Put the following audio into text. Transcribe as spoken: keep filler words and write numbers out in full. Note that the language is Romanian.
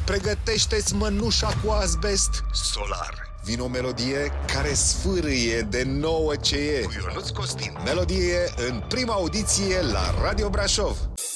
Pregătește-ți mănușa cu azbest. Solar. Vine o melodie care sfârâie de nouă ce e. Cu Ionuț Costin. Melodie în prima audiție la Radio Brașov.